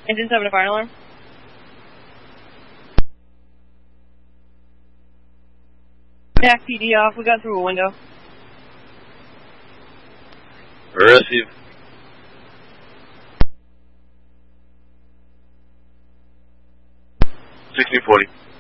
Engine 7 to fire alarm. Back PD off, we got through a window. Receive. $1640.